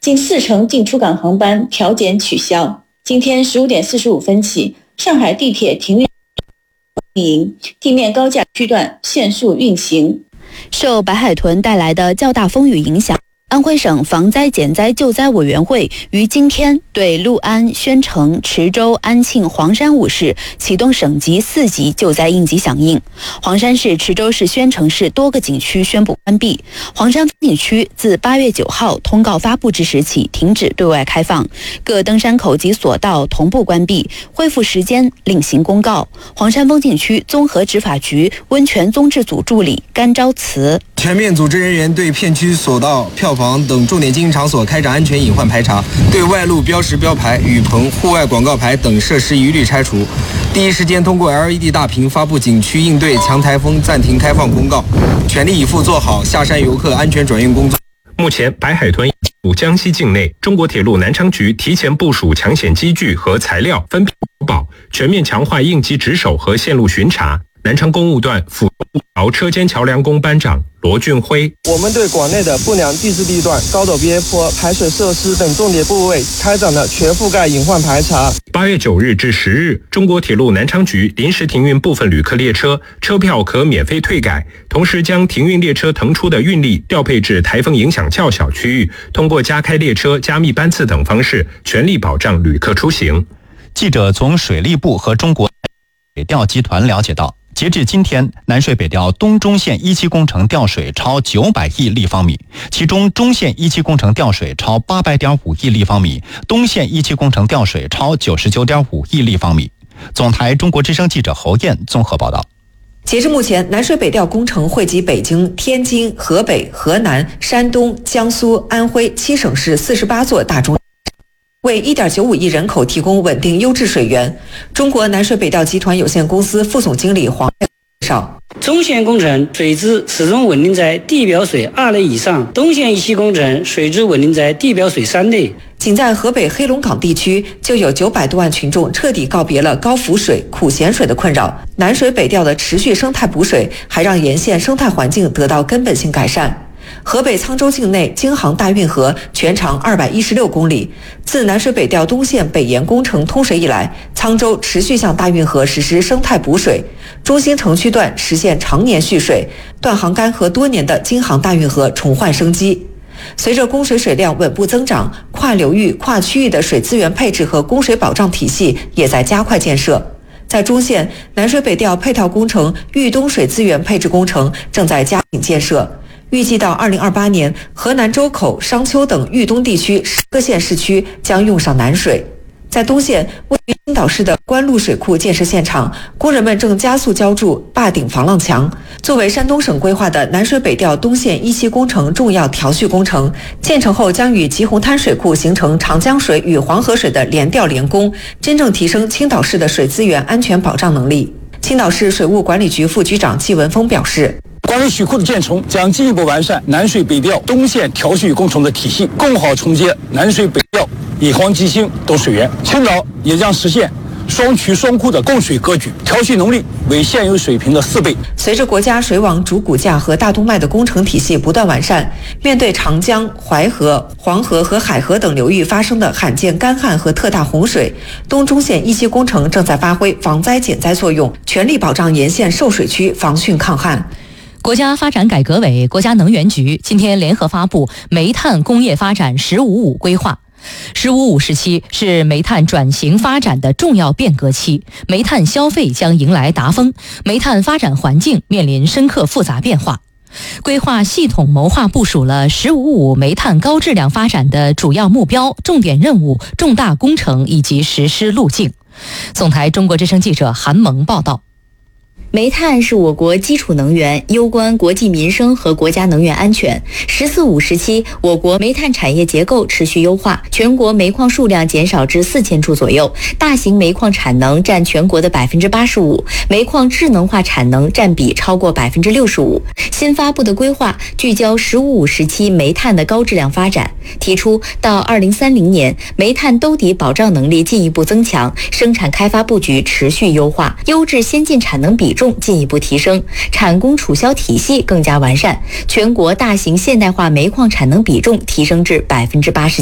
近40%进出港航班调减取消。今天15点45分起，上海地铁停运营，地面高架区段限速运行。 受白海豚带来的较大风雨影响，安徽省防灾减灾救灾委员会于今天对六安、宣城、池州、安庆、黄山5市启动省级4级救灾应急响应。黄山市、池州市、宣城市多个景区宣布关闭，黄山风景区自8月9号通告发布之时起停止对外开放，各登山口及索道同步关闭，恢复时间另行公告。黄山风景区综合执法局温泉综治组助理甘昭慈： 全面组织人员对片区索道、票房等重点经营场所开展安全隐患排查，对外路标识标牌、雨棚、户外广告牌等设施一律拆除。第一时间通过 LED 大屏发布景区应对强台风暂停开放公告，全力以赴做好下山游客安全转运工作。 目前，白海豚入江西境内，中国铁路南昌局提前部署抢险机具和材料，分批保，全面强化应急值守和线路巡查。南昌公务段辅桥车间桥梁工班长罗俊辉： 我们对广内的不良地质地段、高陡边坡、排水设施等重点部位开展了全覆盖隐患排查。 8月9日至10日，中国铁路南昌局临时停运部分旅客列车，车票可免费退改，同时将停运列车腾出的运力调配至台风影响较小区域，通过加开列车、加密班次等方式，全力保障旅客出行。 记者从水利部和中国北调集团了解到，截至今天，南水北调东中线1期工程调水超900亿立方米，其中中线1期工程调水超800.5亿立方米，东线1期工程调水超99.5亿立方米。总台中国之声记者侯燕综合报道。 截至目前，南水北调工程惠及北京、天津、河北、河南、山东、江苏、安徽7省市48座大中，为1.95亿人口提供稳定优质水源。中国南水北调集团有限公司副总经理黄介绍： 中线工程水质始终稳定在地表水2类以上，东线1期工程水质稳定在地表水3类。 仅在河北黑龙岗地区，就有900多万群众彻底告别了高浮水、苦咸水的困扰。南水北调的持续生态补水，还让沿线生态环境得到根本性改善。河北沧州境内京杭大运河全长216公里，自南水北调东线北延工程通水以来，沧州持续向大运河实施生态补水，中心城区段实现常年蓄水，断航干涸多年的京杭大运河重焕生机。随着供水水量稳步增长，跨流域、跨区域的水资源配置和供水保障体系也在加快建设。在中线，南水北调配套工程豫东水资源配置工程正在加紧建设。预计到2028年，河南周口、商丘等豫东地区10个县市区将用上南水。在东线，位于青岛市的关路水库建设现场，工人们正加速浇筑坝顶防浪墙。作为山东省规划的南水北调东线1期工程重要调蓄工程，建成后将与吉洪滩水库形成长江水与黄河水的联调联供，真正提升青岛市的水资源安全保障能力。青岛市水务管理局副局长季文峰表示， 关于水库的建成，将进一步完善南水北调东线调蓄工程的体系，更好承接南水北调以黄吉兴等水源。青岛也将实现双渠双库的供水格局，调蓄能力为现有水平的4倍。 随着国家水网主骨架和大动脉的工程体系不断完善，面对长江、淮河、黄河和海河等流域发生的罕见干旱和特大洪水，东中线1期工程正在发挥防灾减灾作用，全力保障沿线受水区防汛抗旱。 国家发展改革委、国家能源局今天联合发布煤炭工业发展“十五五”规划。“十五五”时期是煤炭转型发展的重要变革期，煤炭消费将迎来达峰，煤炭发展环境面临深刻复杂变化。规划系统谋划部署了“十五五”煤炭高质量发展的主要目标、重点任务、重大工程以及实施路径。总台中国之声记者韩萌报道。 煤炭是我国基础能源，攸关国计民生和国家能源安全。“十四五”时期，我国煤炭产业结构持续优化，全国煤矿数量减少至4000处左右，大型煤矿产能占全国的85%，煤矿智能化产能占比超过65%。新发布的规划聚焦“十五五”时期煤炭的高质量发展，提出到2030年，煤炭兜底保障能力进一步增强，生产开发布局持续优化，优质先进产能比重进一步提升，产供储销体系更加完善，全国大型现代化煤矿产能比重提升至80%。